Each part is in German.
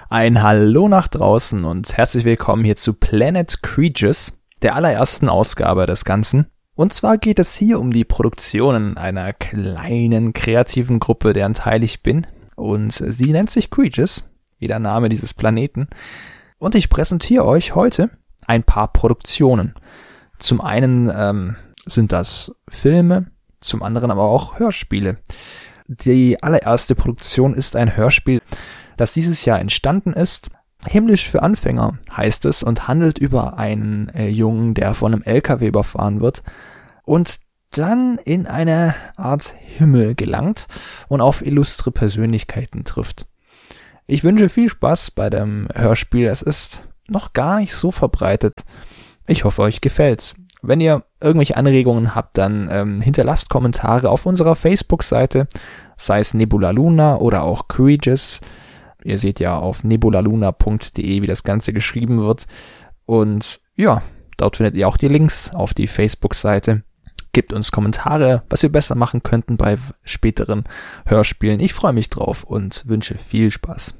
Ein Hallo nach draußen und herzlich willkommen hier zu Planet Creatures, der allerersten Ausgabe des Ganzen. Und zwar geht es hier um die Produktionen einer kleinen kreativen Gruppe, deren Teil ich bin. Und sie nennt sich Creatures, wie der Name dieses Planeten. Und ich präsentiere euch heute ein paar Produktionen. Zum einen sind das Filme, zum anderen aber auch Hörspiele. Die allererste Produktion ist ein Hörspiel, das dieses Jahr entstanden ist. Himmlisch für Anfänger heißt es und handelt über einen Jungen, der von einem LKW überfahren wird und dann in eine Art Himmel gelangt und auf illustre Persönlichkeiten trifft. Ich wünsche viel Spaß bei dem Hörspiel. Es ist noch gar nicht so verbreitet. Ich hoffe, euch gefällt's. Wenn ihr irgendwelche Anregungen habt, dann hinterlasst Kommentare auf unserer Facebook-Seite, sei es Nebula Luna oder auch Creatures. Ihr seht ja auf nebulaluna.de, wie das Ganze geschrieben wird. Und ja, dort findet ihr auch die Links auf die Facebook-Seite. Gebt uns Kommentare, was wir besser machen könnten bei späteren Hörspielen. Ich freue mich drauf und wünsche viel Spaß.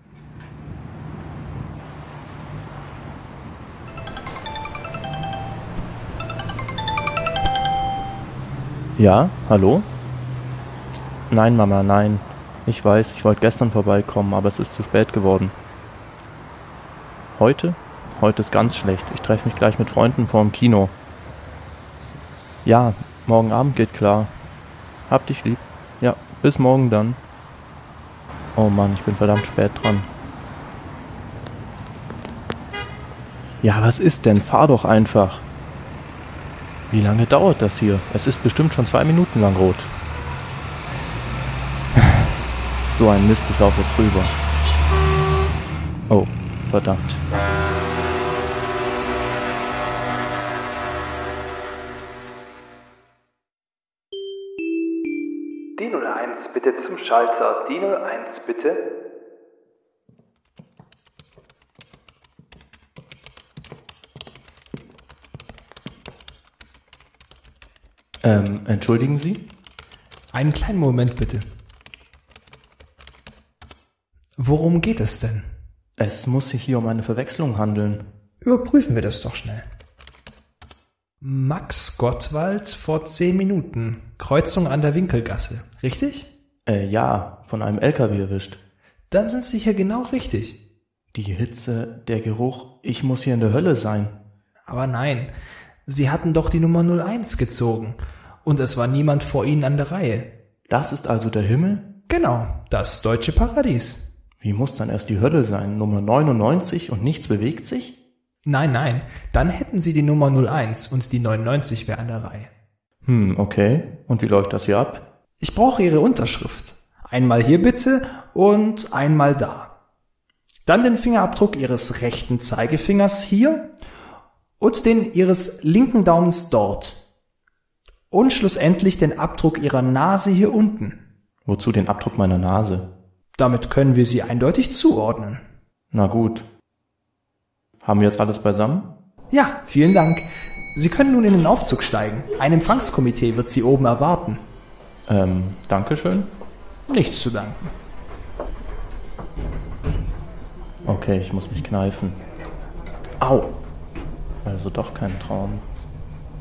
Ja, hallo? Nein, Mama, nein. Ich weiß, ich wollte gestern vorbeikommen, aber es ist zu spät geworden. Heute? Heute ist ganz schlecht. Ich treffe mich gleich mit Freunden vorm Kino. Ja, morgen Abend geht klar. Hab dich lieb. Ja, bis morgen dann. Oh Mann, ich bin verdammt spät dran. Ja, was ist denn? Fahr doch einfach. Wie lange dauert das hier? Es ist bestimmt schon 2 Minuten lang rot. So ein Mist, ich laufe jetzt rüber. Oh, verdammt. Die 01 bitte zum Schalter. Die 01 bitte. Entschuldigen Sie? Einen kleinen Moment bitte. Worum geht es denn? Es muss sich hier um eine Verwechslung handeln. Überprüfen wir das doch schnell. Max Gottwald vor 10 Minuten. Kreuzung an der Winkelgasse. Richtig? Ja, von einem LKW erwischt. Dann sind Sie hier genau richtig. Die Hitze, der Geruch, ich muss hier in der Hölle sein. Aber nein, Sie hatten doch die Nummer 01 gezogen. Und es war niemand vor Ihnen an der Reihe. Das ist also der Himmel? Genau, das deutsche Paradies. Wie muss dann erst die Hölle sein? Nummer 99 und nichts bewegt sich? Nein, dann hätten Sie die Nummer 01 und die 99 wäre an der Reihe. Okay. Und wie läuft das hier ab? Ich brauche Ihre Unterschrift. Einmal hier bitte und einmal da. Dann den Fingerabdruck Ihres rechten Zeigefingers hier und den Ihres linken Daumens dort. Und schlussendlich den Abdruck Ihrer Nase hier unten. Wozu den Abdruck meiner Nase? Damit können wir Sie eindeutig zuordnen. Na gut. Haben wir jetzt alles beisammen? Ja, vielen Dank. Sie können nun in den Aufzug steigen. Ein Empfangskomitee wird Sie oben erwarten. Dankeschön. Nichts zu danken. Okay, ich muss mich kneifen. Au! Also doch kein Traum.